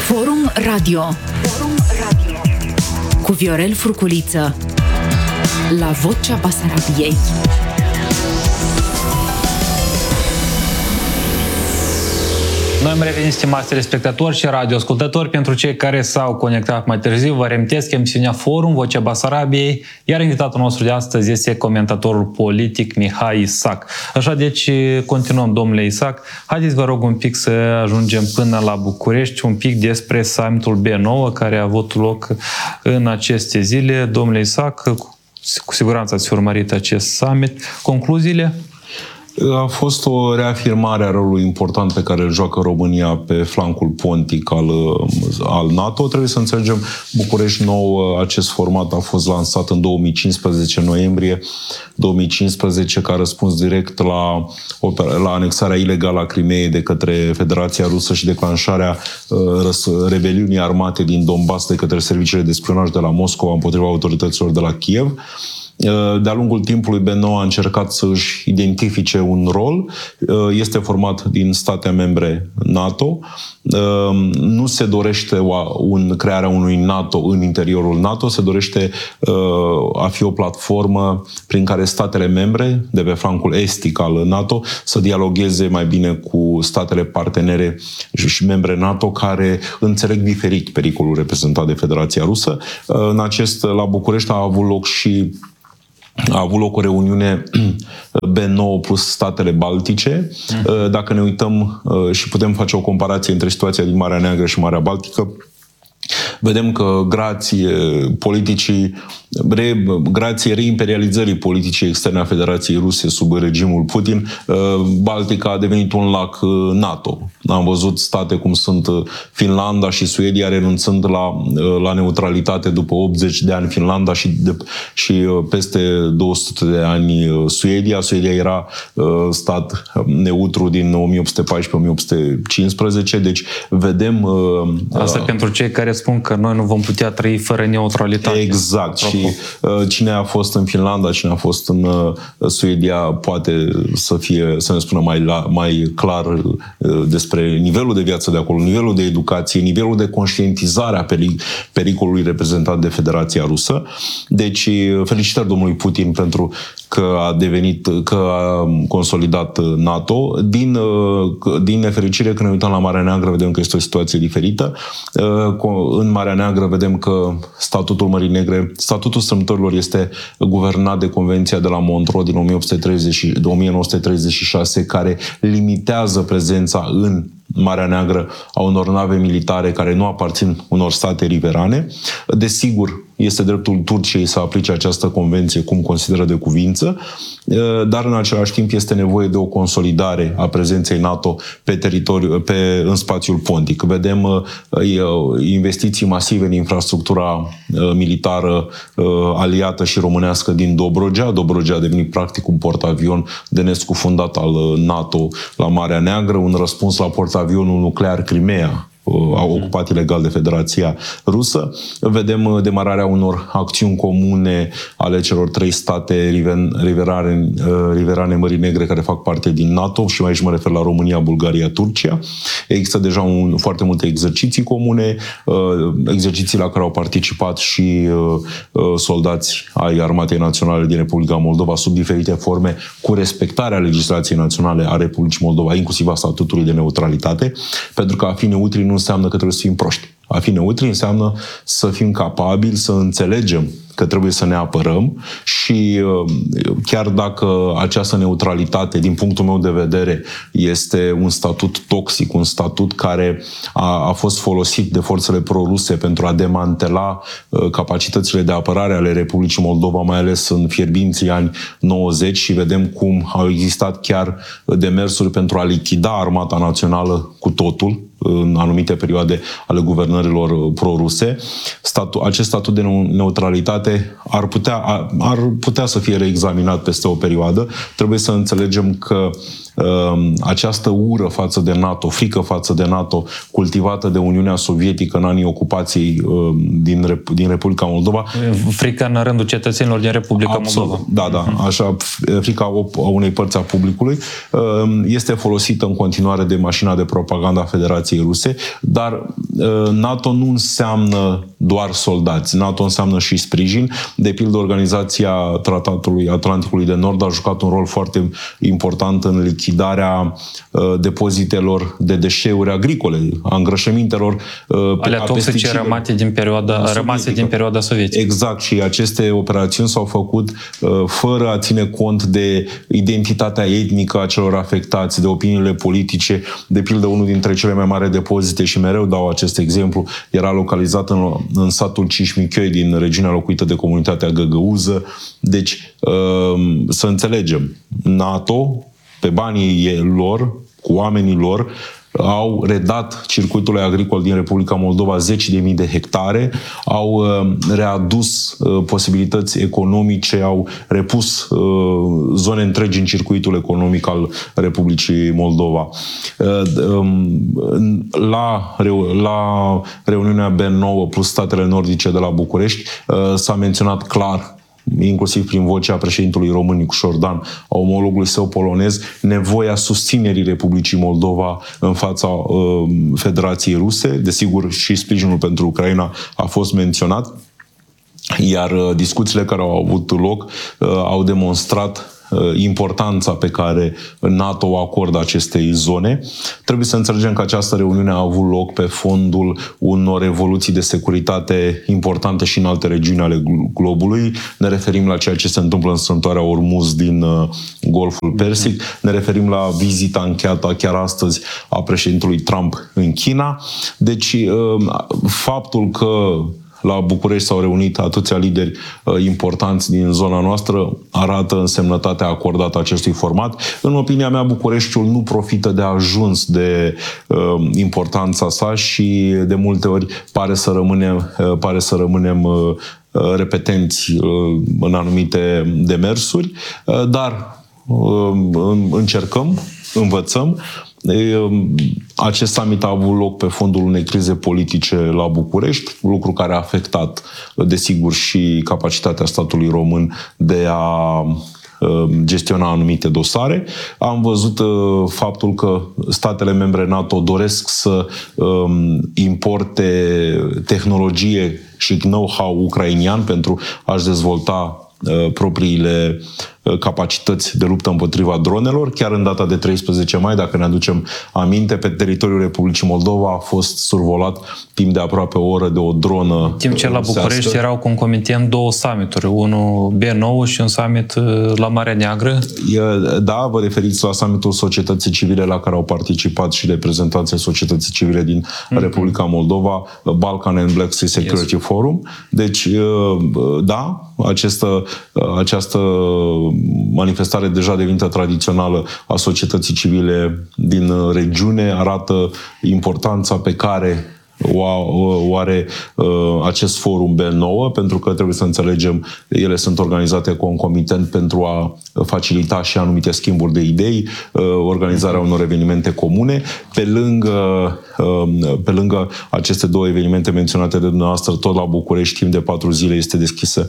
Forum Radio cu Viorel Furculiță la Vocea Basarabiei. Noi am revenit, stimați telespectatori și radioascultători. Pentru cei care s-au conectat mai târziu, vă reamintesc emisiunea Forum, Vocea Basarabiei, iar invitatul nostru de astăzi este comentatorul politic Mihai Isac. Așa, deci, continuăm, domnule Isac. Haideți, vă rog, un pic să ajungem până la București, un pic despre summitul B9, care a avut loc în aceste zile. Domnule Isac, cu siguranță ați urmărit acest summit. Concluziile? A fost o reafirmare a rolului important pe care îl joacă România pe flancul pontic al NATO. Trebuie să înțelegem, București Nou, acest format a fost lansat în 2015, noiembrie 2015, ca răspuns direct la anexarea ilegală a Crimeei de către Federația Rusă și declanșarea rebeliunii armate din Donbass de către serviciile de spionaj de la Moscova împotriva autorităților de la Kiev. De-a lungul timpului, B9 a încercat să își identifice un rol. Este format din state membre NATO. Nu se dorește crearea unui NATO în interiorul NATO, se dorește a fi o platformă prin care statele membre de pe flancul estic al NATO să dialogueze mai bine cu statele partenere și membre NATO care înțeleg diferit pericolul reprezentat de Federația Rusă. La București a avut loc o reuniune B9 plus statele baltice. Dacă ne uităm și putem face o comparație între situația din Marea Neagră și Marea Baltică, vedem că grație reimperializării politicii externe a Federației Ruse sub regimul Putin, Baltica a devenit un lac NATO. Am văzut state cum sunt Finlanda și Suedia renunțând la neutralitate după 80 de ani Finlanda și peste 200 de ani Suedia. Suedia era stat neutru din 1814-1815, deci vedem... Asta pentru cei care spun că noi nu vom putea trăi fără neutralitate. Exact. Și cine a fost în Finlanda, cine a fost în Suedia, poate să ne spună mai clar despre nivelul de viață de acolo, nivelul de educație, nivelul de conștientizare a pericolului reprezentat de Federația Rusă. Deci, felicitări domnului Putin pentru că a consolidat NATO. Din nefericire, când ne uităm la Marea Neagră, vedem că este o situație diferită. În Marea Neagră vedem că statutul Mării Negre, statutul strâmtorilor este guvernat de Convenția de la Montreux din 1936, care limitează prezența în Marea Neagră a unor nave militare care nu aparțin unor state riverane. Desigur, este dreptul Turciei să aplice această convenție cum consideră de cuvință, dar în același timp este nevoie de o consolidare a prezenței NATO în spațiul pontic. Vedem investiții masive în infrastructura militară aliată și românească din Dobrogea. Dobrogea a devenit practic un portavion de nescufundat al NATO la Marea Neagră, un răspuns la portavionul nuclear Crimea, ocupat ilegal de Federația Rusă. Vedem demararea unor acțiuni comune ale celor 3 state riverane Mării Negre care fac parte din NATO și aici mă refer la România, Bulgaria, Turcia. Există deja foarte multe exerciții comune, exerciții la care au participat și soldați ai Armatei Naționale din Republica Moldova sub diferite forme, cu respectarea legislației naționale a Republicii Moldova, inclusiv a statutului de neutralitate, pentru că a fi neutri nu înseamnă că trebuie să fim proști. A fi neutri înseamnă să fim capabili să înțelegem că trebuie să ne apărăm și chiar dacă această neutralitate, din punctul meu de vedere, este un statut toxic, un statut care a fost folosit de forțele pro-ruse pentru a demantela capacitățile de apărare ale Republicii Moldova, mai ales în fierbinții ani 90, și vedem cum au existat chiar demersuri pentru a lichida Armata Națională cu totul în anumite perioade ale guvernărilor pro-ruse. Acest statut de neutralitate ar putea să fie reexaminat peste o perioadă. Trebuie să înțelegem că această ură față de NATO, frică față de NATO, cultivată de Uniunea Sovietică în anii ocupației din Republica Moldova. Frica în rândul cetățenilor din Republica Moldova. Da, așa, frica a unei părți a publicului este folosită în continuare de mașina de propagandă a Federației Ruse, dar NATO nu înseamnă doar soldați. NATO înseamnă și sprijin. De pildă, Organizația Tratatului Atlanticului de Nord a jucat un rol foarte important în lichidarea depozitelor de deșeuri agricole, a îngrășămintelor alea toxice rămase din perioada sovietică. Exact, și aceste operațiuni s-au făcut fără a ține cont de identitatea etnică a celor afectați, de opiniile politice. De pildă, unul dintre cele mai mari depozite, și mereu dau acest exemplu, era localizat în satul Cișmichioi din regiunea locuită de comunitatea găgăuză. Deci, să înțelegem, NATO, pe banii lor, cu oamenii lor, au redat circuitului agricol din Republica Moldova 10.000 de hectare, au readus posibilități economice, au repus zone întregi în circuitul economic al Republicii Moldova. La reuniunea B9 plus statele nordice de la București s-a menționat clar, inclusiv prin vocea președintelui român Nicu Șordan, a omologului său polonez, nevoia susținerii Republicii Moldova în fața Federației Ruse. Desigur, și sprijinul pentru Ucraina a fost menționat, iar discuțiile care au avut loc au demonstrat importanța pe care NATO o acordă acestei zone. Trebuie să înțelegem că această reuniune a avut loc pe fondul unor evoluții de securitate importante și în alte regiuni ale globului. Ne referim la ceea ce se întâmplă în strâmtoarea Ormuz din Golful Persic. Ne referim la vizita încheiată chiar astăzi a președintelui Trump în China. Deci, faptul că la București s-au reunit atâția lideri importanți din zona noastră arată însemnătatea acordată acestui format. În opinia mea, Bucureștiul nu profită de ajuns de importanța sa și de multe ori pare să rămânem repetenți în anumite demersuri, dar încercăm, învățăm. Acest summit a avut loc pe fondul unei crize politice la București, lucru care a afectat, desigur, și capacitatea statului român de a gestiona anumite dosare. Am văzut faptul că statele membre NATO doresc să importe tehnologie și know-how ucrainian pentru a-și dezvolta propriile capacități de luptă împotriva dronelor. Chiar în data de 13 mai, dacă ne aducem aminte, pe teritoriul Republicii Moldova a fost survolat timp de aproape o oră de o dronă. Timp ce la București erau concomitent două summituri, unul B9 și un summit la Marea Neagră. Da, vă referiți la summitul societății civile la care au participat și reprezentanții societății civile din Republica Moldova, Balkan and Black Sea Security Forum. Deci, da, această manifestare deja devenită tradițională a societății civile din regiune arată importanța pe care o are acest forum B9, pentru că trebuie să înțelegem, ele sunt organizate concomitent pentru a facilita și anumite schimburi de idei, organizarea unor evenimente comune. Pe lângă aceste două evenimente menționate de dumneavoastră, tot la București, timp de 4 zile este deschisă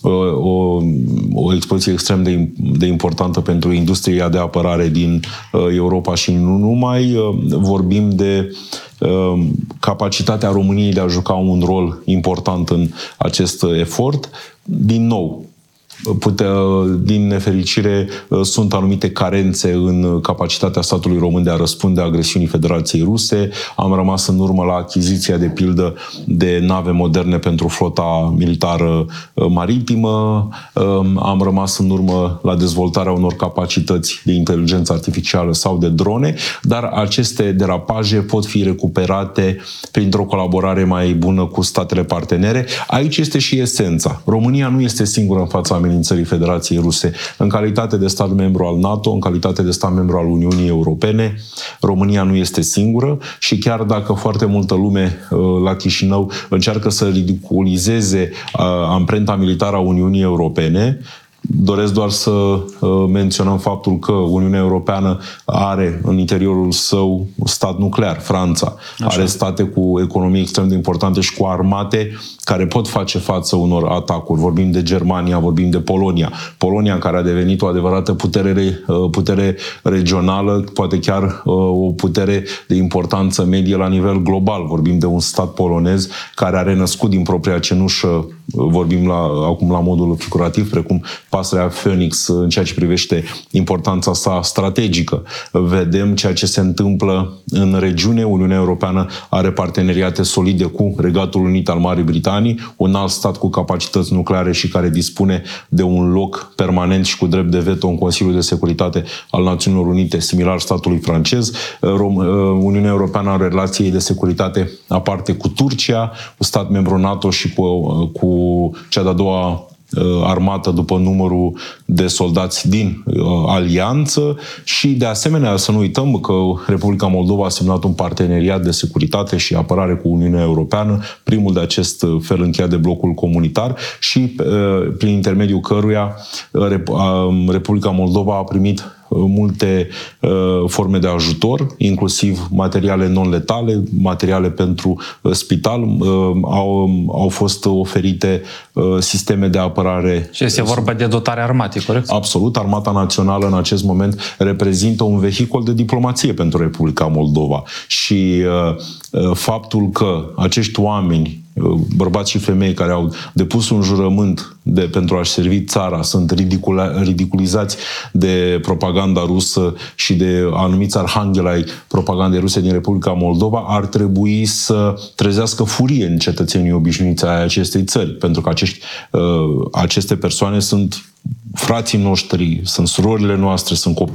o expoziție extrem de importantă pentru industria de apărare din Europa și nu numai. Vorbim de capacitatea României de a juca un rol important în acest efort. Din nou, din nefericire, sunt anumite carențe în capacitatea statului român de a răspunde agresiunii Federației Ruse. Am rămas în urmă la achiziția, de pildă, de nave moderne pentru flota militară maritimă. Am rămas în urmă la dezvoltarea unor capacități de inteligență artificială sau de drone, dar aceste derapaje pot fi recuperate printr-o colaborare mai bună cu statele partenere. Aici este și esența. România nu este singură în fața amenințării Federației Ruse. În calitate de stat membru al NATO, în calitate de stat membru al Uniunii Europene, România nu este singură și chiar dacă foarte multă lume la Chișinău încearcă să ridiculizeze amprenta militară a Uniunii Europene, Doresc doar să menționăm faptul că Uniunea Europeană are în interiorul său stat nuclear, Franța. Așa. Are state cu economii extrem de importante și cu armate care pot face față unor atacuri. Vorbim de Germania, vorbim de Polonia. Polonia, care a devenit o adevărată putere regională, poate chiar o putere de importanță medie la nivel global. Vorbim de un stat polonez care a renăscut din propria cenușă, vorbim acum la modul figurativ, precum pasărea Phoenix în ceea ce privește importanța sa strategică. Vedem ceea ce se întâmplă în regiune. Uniunea Europeană are parteneriate solide cu Regatul Unit al Marii Britanii, un alt stat cu capacități nucleare și care dispune de un loc permanent și cu drept de veto în Consiliul de Securitate al Națiunilor Unite, similar statului francez. Uniunea Europeană are relații de securitate aparte cu Turcia, cu stat membru NATO și cu cea de-a doua armată după numărul de soldați din alianță și de asemenea să nu uităm că Republica Moldova a semnat un parteneriat de securitate și apărare cu Uniunea Europeană, primul de acest fel încheiat de blocul comunitar și prin intermediul căruia Republica Moldova a primit multe forme de ajutor, inclusiv materiale non-letale, materiale pentru spital, au fost oferite sisteme de apărare. Și este vorba de dotare armate, corect? Absolut. Armata Națională în acest moment reprezintă un vehicul de diplomație pentru Republica Moldova și faptul că acești oameni, bărbați și femei care au depus un jurământ pentru a-și servi țara, sunt ridiculizați de propaganda rusă și de anumiți arhangheli ai propagandei ruse din Republica Moldova, ar trebui să trezească furie în cetățenii obișnuiți ai acestei țări, pentru că aceste persoane sunt frații noștri, sunt surorile noastre, sunt copii